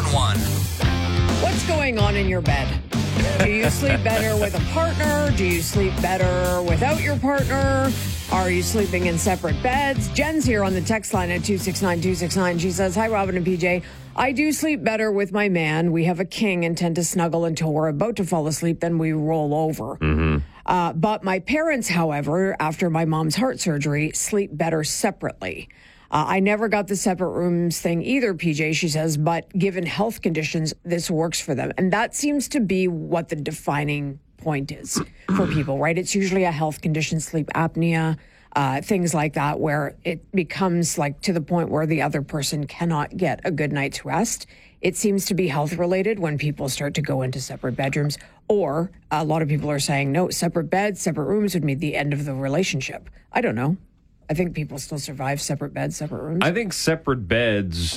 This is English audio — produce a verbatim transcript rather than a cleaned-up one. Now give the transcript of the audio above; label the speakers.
Speaker 1: one.
Speaker 2: What's going on in your bed? Do you sleep better with a partner? Do you sleep better without your partner? Are you sleeping in separate beds? Jen's here on the text line at two six nine two six nine. She says, hi, Robin and P J. I do sleep better with my man. We have a king and tend to snuggle until we're about to fall asleep. Then we roll over.
Speaker 3: Mm-hmm.
Speaker 2: Uh, but my parents, however, after my mom's heart surgery, sleep better separately. Uh, I never got the separate rooms thing either, P J, she says, but given health conditions, this works for them. And that seems to be what the defining point is for people, right? It's usually a health condition, sleep apnea, uh, things like that, where it becomes like to the point where the other person cannot get a good night's rest. It seems to be health related when people start to go into separate bedrooms, or a lot of people are saying, no, separate beds, separate rooms would mean the end of the relationship. I don't know. I think people still survive separate beds, separate rooms.
Speaker 3: I think separate beds